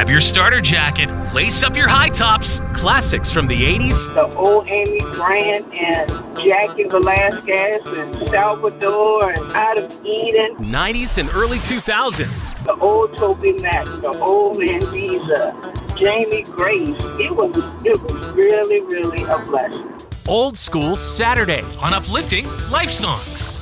Grab your starter jacket, lace up your high tops, classics from the 80s, The old Amy Grant and Jackie Velasquez and Salvador and Out of Eden. 90s, and early 2000s. The old Toby Mac, the old Anvisa, Jamie Grace. It was really, really a blessing. Old School Saturday on Uplifting Life Songs.